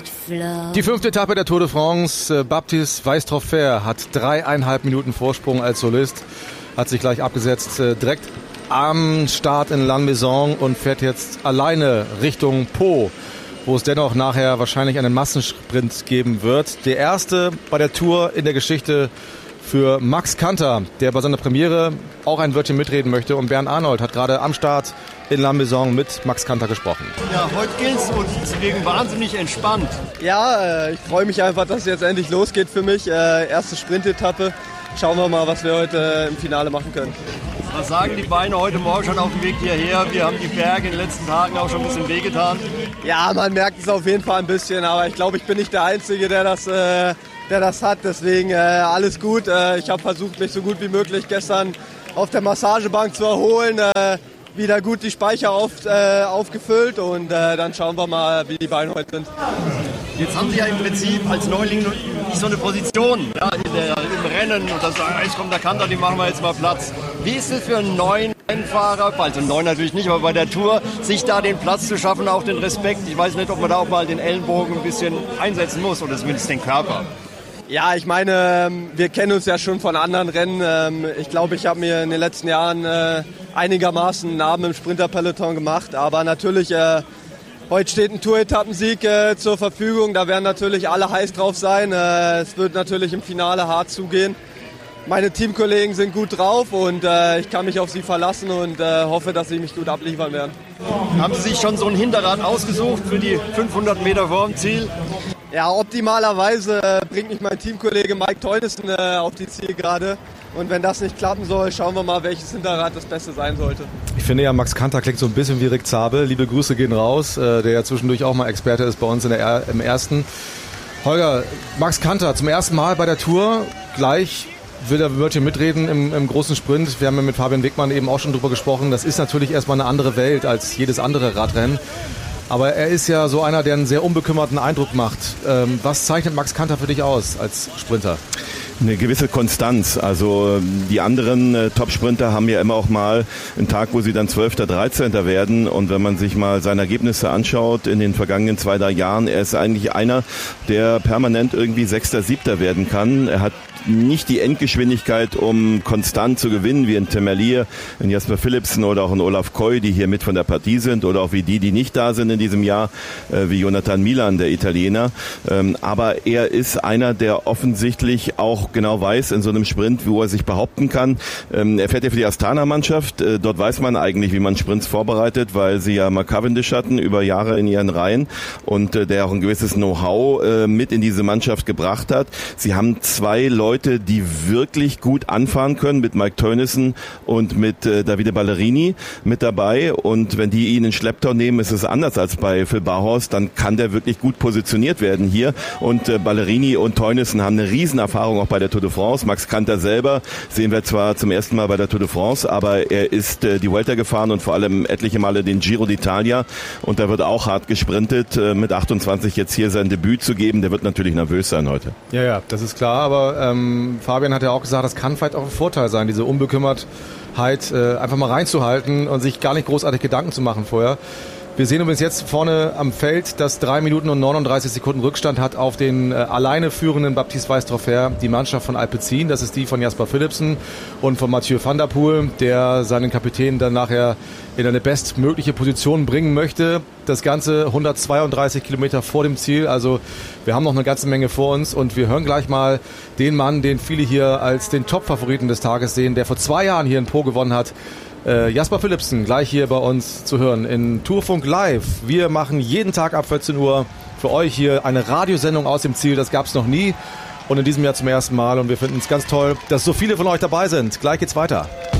Die 5. Etappe der Tour de France. Baptiste Weistroffer hat 3,5 Minuten Vorsprung als Solist, hat sich gleich abgesetzt, direkt am Start in Lannemezan und fährt jetzt alleine Richtung Pau, wo es dennoch nachher wahrscheinlich einen Massensprint geben wird. Der erste bei der Tour in der Geschichte für Max Kanter, der bei seiner Premiere auch ein Wörtchen mitreden möchte. Und Bernd Arnold hat gerade am Start in Lannemezan mit Max Kanter gesprochen. Ja, heute gilt's und deswegen wahnsinnig entspannt. Ja, ich freue mich einfach, dass es jetzt endlich losgeht für mich. Erste Sprintetappe. Schauen wir mal, was wir heute im Finale machen können. Was sagen die Beine heute Morgen schon auf dem Weg hierher? Wir haben die Berge in den letzten Tagen auch schon ein bisschen wehgetan. Ja, man merkt es auf jeden Fall ein bisschen, aber ich glaube, ich bin nicht der Einzige, der das hat. Deswegen alles gut. Ich habe versucht, mich so gut wie möglich gestern auf der Massagebank zu erholen. Wieder gut die Speicher aufgefüllt und dann schauen wir mal, wie die Beine heute sind. Jetzt haben Sie ja im Prinzip als Neuling nicht so eine Position, ja, im Rennen und dann sagen, jetzt kommt der Kanter, die machen wir jetzt mal Platz. Wie ist es für einen neuen Rennfahrer, also neun natürlich nicht, aber bei der Tour, sich da den Platz zu schaffen, auch den Respekt? Ich weiß nicht, ob man da auch mal den Ellenbogen ein bisschen einsetzen muss oder zumindest den Körper. Ja, ich meine, wir kennen uns ja schon von anderen Rennen. Ich glaube, ich habe mir in den letzten Jahren einigermaßen einen Namen im Sprinterpeloton gemacht. Aber natürlich, heute steht ein Tour-Etappensieg zur Verfügung. Da werden natürlich alle heiß drauf sein. Es wird natürlich im Finale hart zugehen. Meine Teamkollegen sind gut drauf und ich kann mich auf sie verlassen und hoffe, dass sie mich gut abliefern werden. Haben Sie sich schon so ein Hinterrad ausgesucht für die 500 Meter vor dem Ziel? Ja, optimalerweise bringt mich mein Teamkollege Mike Teunissen auf die Zielgerade. Und wenn das nicht klappen soll, schauen wir mal, welches Hinterrad das Beste sein sollte. Ich finde ja, Max Kanter klingt so ein bisschen wie Rick Zabel. Liebe Grüße gehen raus, der ja zwischendurch auch mal Experte ist bei uns im ersten. Holger, Max Kanter zum ersten Mal bei der Tour. Gleich will er Wörtchen mitreden im großen Sprint. Wir haben ja mit Fabian Wegmann eben auch schon drüber gesprochen. Das ist natürlich erstmal eine andere Welt als jedes andere Radrennen. Aber er ist ja so einer, der einen sehr unbekümmerten Eindruck macht. Was zeichnet Max Kanter für dich aus als Sprinter? Eine gewisse Konstanz. Also die anderen Top-Sprinter haben ja immer auch mal einen Tag, wo sie dann 12., 13. werden. Und wenn man sich mal seine Ergebnisse anschaut in den vergangenen 2-3 Jahren, er ist eigentlich einer, der permanent irgendwie 6., 7. werden kann. Er hat nicht die Endgeschwindigkeit, um konstant zu gewinnen, wie in Tim Merlier, in Jasper Philipsen oder auch in Olaf Koy, die hier mit von der Partie sind, oder auch wie die nicht da sind in diesem Jahr, wie Jonathan Milan, der Italiener. Aber er ist einer, der offensichtlich auch genau weiß in so einem Sprint, wo er sich behaupten kann. Er fährt ja für die Astana-Mannschaft. Dort weiß man eigentlich, wie man Sprints vorbereitet, weil sie ja Mark Cavendish hatten über Jahre in ihren Reihen und der auch ein gewisses Know-how mit in diese Mannschaft gebracht hat. Sie haben 2 Leute, die wirklich gut anfahren können, mit Mike Teunissen und mit Davide Ballerini mit dabei. Und wenn die ihn in Schlepptau nehmen, ist es anders als bei Phil Bauhaus. Dann kann der wirklich gut positioniert werden hier. Und Ballerini und Teunissen haben eine Riesenerfahrung auch bei der Tour de France. Max Kanter selber sehen wir zwar zum ersten Mal bei der Tour de France, aber er ist die Vuelta gefahren und vor allem etliche Male den Giro d'Italia. Und da wird auch hart gesprintet. Mit 28 jetzt hier sein Debüt zu geben, der wird natürlich nervös sein heute. Ja, das ist klar, aber Fabian hat ja auch gesagt, das kann vielleicht auch ein Vorteil sein, diese Unbekümmertheit einfach mal reinzuhalten und sich gar nicht großartig Gedanken zu machen vorher. Wir sehen übrigens jetzt vorne am Feld, dass 3 Minuten und 39 Sekunden Rückstand hat auf den alleine führenden Baptiste Weistroffer, die Mannschaft von Alpecin. Das ist die von Jasper Philipsen und von Mathieu van der Poel, der seinen Kapitän dann nachher in eine bestmögliche Position bringen möchte. Das Ganze 132 Kilometer vor dem Ziel. Also wir haben noch eine ganze Menge vor uns und wir hören gleich mal den Mann, den viele hier als den Top-Favoriten des Tages sehen, der vor 2 Jahren hier in Pau gewonnen hat. Jasper Philipsen, gleich hier bei uns zu hören in Tourfunk Live. Wir machen jeden Tag ab 14 Uhr für euch hier eine Radiosendung aus dem Ziel. Das gab es noch nie und in diesem Jahr zum ersten Mal. Und wir finden es ganz toll, dass so viele von euch dabei sind. Gleich geht's weiter.